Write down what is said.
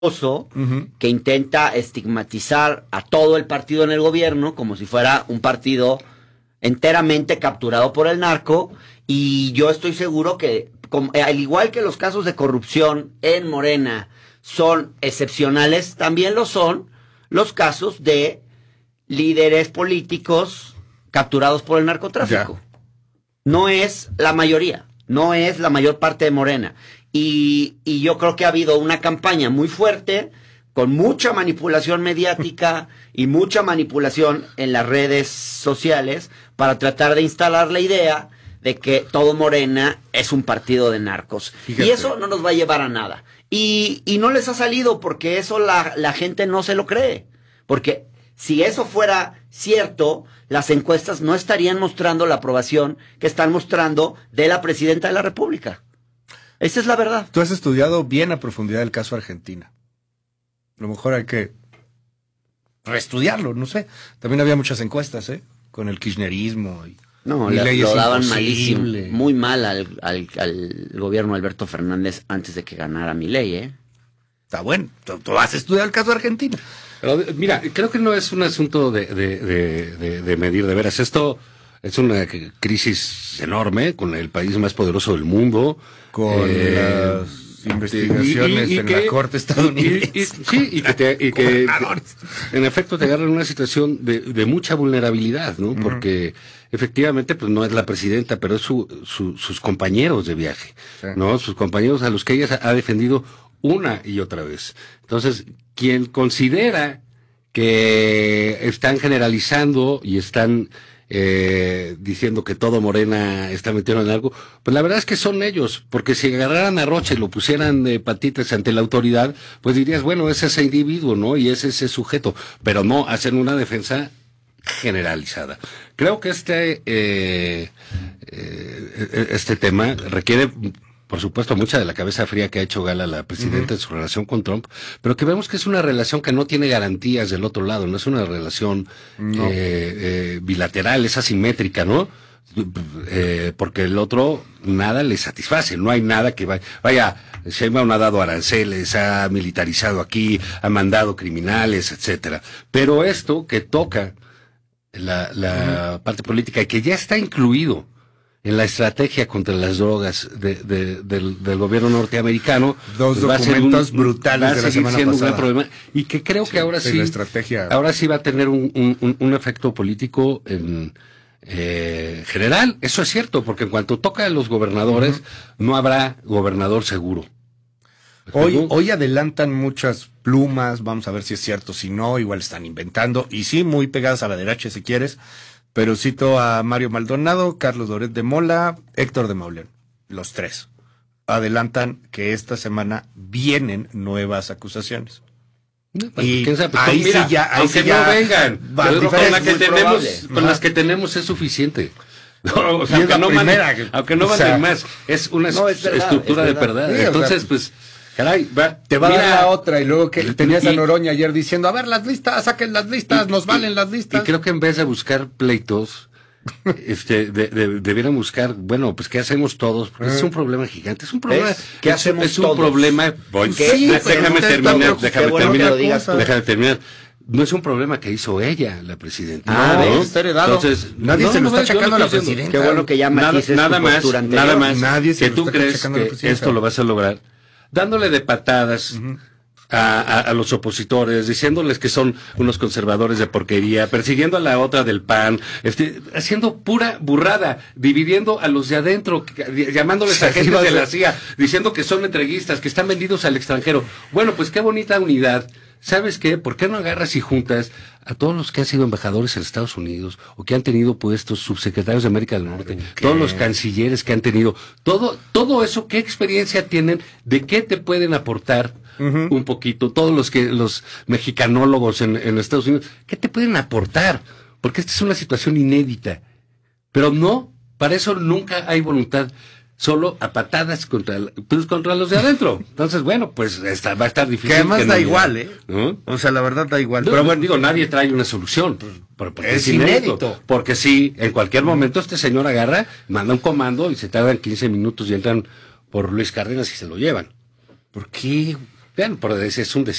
que intenta estigmatizar a todo el partido en el gobierno como si fuera un partido enteramente capturado por el narco, y yo estoy seguro que, al igual que los casos de corrupción en Morena son excepcionales, también lo son los casos de líderes políticos capturados por el narcotráfico. No es la mayoría, no es la mayor parte de Morena. Y yo creo que ha habido una campaña muy fuerte, con mucha manipulación mediática y mucha manipulación en las redes sociales para tratar de instalar la idea de que todo Morena es un partido de narcos. Fíjate. Y eso no nos va a llevar a nada. Y no les ha salido porque eso la gente no se lo cree. Porque si eso fuera cierto, las encuestas no estarían mostrando la aprobación que están mostrando de la presidenta de la República. Esa es la verdad. Tú has estudiado bien a profundidad el caso Argentina. A lo mejor hay que reestudiarlo, no sé. También había muchas encuestas, con el kirchnerismo. No, lo daban malísimo, muy mal al gobierno de Alberto Fernández antes de que ganara Milei, Está bueno, tú has estudiado el caso Argentina. Pero mira, creo que no es un asunto de medir de veras. Esto es una crisis enorme, con el país más poderoso del mundo. Con las investigaciones en la corte estadounidense. Y que en efecto te agarran en una situación de mucha vulnerabilidad, ¿no? Porque efectivamente pues no es la presidenta, pero es sus compañeros de viaje, ¿no? Sus compañeros a los que ella ha defendido una y otra vez. Entonces, quien considera que están generalizando y están diciendo que todo Morena está metido en algo, pues la verdad es que son ellos, porque si agarraran a Rocha y lo pusieran de patitas ante la autoridad, pues dirías, bueno, es ese individuo, ¿no? Y es ese sujeto, pero no, hacen una defensa generalizada. Creo que este tema requiere, por supuesto, mucha de la cabeza fría que ha hecho gala la presidenta en su relación con Trump, pero que vemos que es una relación que no tiene garantías del otro lado, no es una relación bilateral, es asimétrica, ¿no? Porque el otro nada le satisface, no hay nada que vaya, Sheinbaum ha dado aranceles, ha militarizado aquí, ha mandado criminales, etcétera. Pero esto que toca la parte política y que ya está incluido en la estrategia contra las drogas del gobierno norteamericano. Dos documentos brutales de la semana pasada. Un gran problema, y que creo que ahora sí, ahora sí va a tener un efecto político en general. Eso es cierto, porque en cuanto toca a los gobernadores, no habrá gobernador seguro. Hoy adelantan muchas plumas, vamos a ver si es cierto, si no, igual están inventando, y sí, muy pegadas a la derecha si quieres. Pero cito a Mario Maldonado, Carlos Loret de Mola, Héctor de Mauleón. Los tres adelantan que esta semana vienen nuevas acusaciones. Pues, y ¿quién sabe? Pues, ahí mira, sí ya, aunque no vengan, con las que tenemos es suficiente. No, o sea, aunque no manden más, es una estructura de verdad. Sí, entonces, pues, caray, te va a dar la otra, y luego que tenías a Noroña ayer diciendo, a ver, las listas, saquen las listas, nos valen las listas. Y creo que en vez de buscar pleitos, debieran buscar, bueno, pues, ¿qué hacemos todos? Porque es un problema gigante, es un problema. ¿Qué hacemos es todos? Un problema. Déjame terminar. No es un problema que hizo ella, la presidenta. ¿no? Está heredado. Entonces, nadie se lo está achacando a la presidenta. Qué bueno que ya nada más, nadie que tú crees que esto lo vas a lograr dándole de patadas a los opositores, diciéndoles que son unos conservadores de porquería, persiguiendo a la otra del PAN, haciendo pura burrada, dividiendo a los de adentro, llamándoles agentes de la CIA, diciendo que son entreguistas, que están vendidos al extranjero. Bueno, pues qué bonita unidad. ¿Sabes qué? ¿Por qué no agarras y juntas a todos los que han sido embajadores en Estados Unidos o que han tenido puestos subsecretarios de América del Norte, todos los cancilleres que han tenido, todo eso, qué experiencia tienen, de qué te pueden aportar un poquito, todos los mexicanólogos en Estados Unidos, qué te pueden aportar? Porque esta es una situación inédita, pero no, para eso nunca hay voluntad. Solo a patadas contra los de adentro. Entonces, bueno, pues va a estar difícil. Que además da igual, ¿no? O sea, la verdad da igual. Pero bueno, digo, nadie trae una solución. Porque es inédito. Porque sí, en cualquier momento este señor agarra, manda un comando y se tardan 15 minutos y entran por Luis Cárdenas y se lo llevan. ¿Por qué? Vean, por decir, es un